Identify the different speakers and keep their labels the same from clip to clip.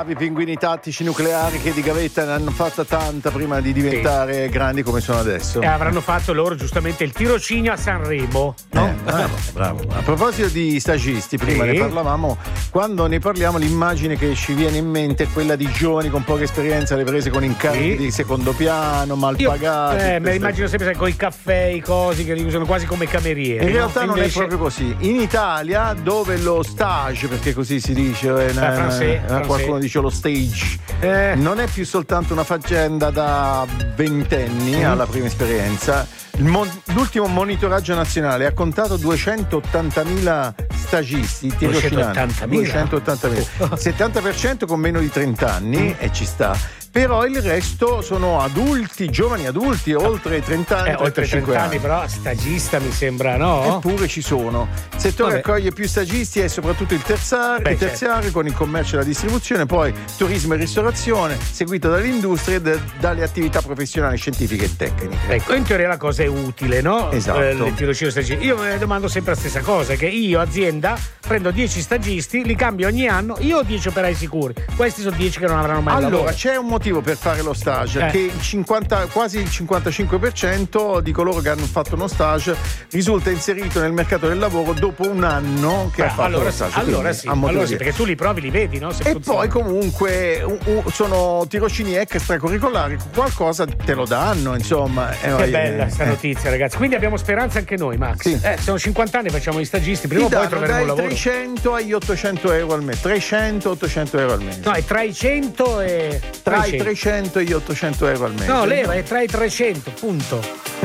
Speaker 1: bravi pinguini tattici nucleari che di gavetta ne hanno fatta tanta prima di diventare grandi come sono adesso.
Speaker 2: E avranno fatto loro giustamente il tirocinio a Sanremo, no?
Speaker 1: Bravo. A proposito di stagisti, prima ne parlavamo, quando ne parliamo l'immagine che ci viene in mente è quella di giovani con poca esperienza, le prese con incarichi di secondo piano, mal pagati.
Speaker 2: Me immagino sempre con i caffè, i cosi che li usano quasi come camerieri.
Speaker 1: In realtà non è proprio così. In Italia, dove lo stage, perché così si dice, qualcuno dice lo stage, non è più soltanto una faccenda da ventenni alla prima esperienza. L'ultimo monitoraggio nazionale ha contato 280.000 stagisti tirocinanti. 280.000. 70% con meno di 30 anni, e ci sta. Però il resto sono adulti, giovani adulti, oltre 30 anni,
Speaker 2: oltre 30 anni, però stagista mi sembra, no?
Speaker 1: Eppure ci sono. Il settore accoglie più stagisti e soprattutto il terziario con il commercio e la distribuzione, poi turismo e ristorazione, seguito dall'industria e dalle attività professionali, scientifiche e tecniche.
Speaker 2: Ecco, in teoria la cosa è utile, no?
Speaker 1: Esatto.
Speaker 2: Il tirocinio stagisti. Io mi domando sempre la stessa cosa, che io, azienda, prendo 10 stagisti, li cambio ogni anno, io ho 10 operai sicuri. Questi sono 10 che non avranno mai lavoro.
Speaker 1: Allora, c'è un motivo per fare lo stage, che quasi il 55% di coloro che hanno fatto uno stage risulta inserito nel mercato del lavoro dopo un anno che ha fatto lo stage.
Speaker 2: Allora sì, perché tu li provi, li vedi, no?
Speaker 1: E poi comunque sono tirocini extracurricolari, qualcosa te lo danno, insomma.
Speaker 2: Che bella sta notizia, ragazzi. Quindi abbiamo speranza anche noi, Max.
Speaker 1: Sì.
Speaker 2: Sono 50 anni, facciamo gli stagisti, prima o poi troveremo un lavoro.
Speaker 1: Dai 300 agli 800 euro al mese. 300-800 euro al mese.
Speaker 2: No, è tra i 100 e...
Speaker 1: Tra i 300 e gli 800 euro al mese.
Speaker 2: No, leva, è tra i 300, punto.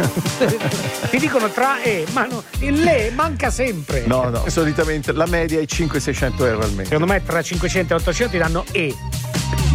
Speaker 2: Ti dicono tra ma no, il le manca sempre.
Speaker 1: No, solitamente la media è 500-600 euro al mese.
Speaker 2: Secondo me tra 500 e 800 ti danno